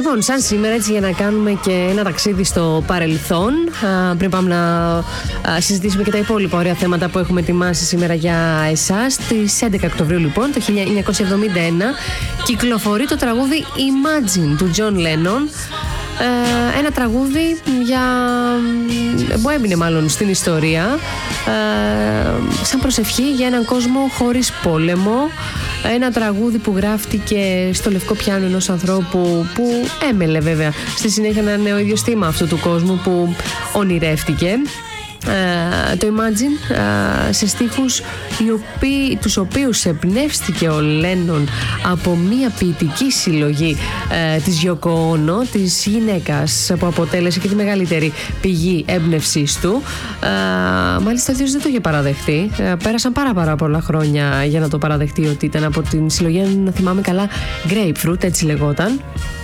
Λοιπόν, σαν σήμερα, έτσι για να κάνουμε και ένα ταξίδι στο παρελθόν, πριν πάμε να συζητήσουμε και τα υπόλοιπα ωραία θέματα που έχουμε ετοιμάσει σήμερα για εσάς. Στις 11 Οκτωβρίου, λοιπόν, το 1971, κυκλοφορεί το τραγούδι Imagine του John Lennon. Ένα τραγούδι που έμεινε μάλλον στην ιστορία, σαν προσευχή για έναν κόσμο χωρίς πόλεμο. Ένα τραγούδι που γράφτηκε στο λευκό πιάνο ενός ανθρώπου που έμελε βέβαια στη συνέχεια να είναι ο ίδιος θύμα αυτού του κόσμου που ονειρεύτηκε. Το Imagine σε στίχους τους οποίους εμπνεύστηκε ο Λένον από μια ποιητική συλλογή της Yoko Ono, της γυναίκας που αποτέλεσε και τη μεγαλύτερη πηγή έμπνευσής του. Μάλιστα ο ίδιος δεν το είχε παραδεχτεί. Πέρασαν πάρα πολλά χρόνια για να το παραδεχτεί ότι ήταν από την συλλογή, αν θυμάμαι καλά, Grapefruit, έτσι λεγόταν.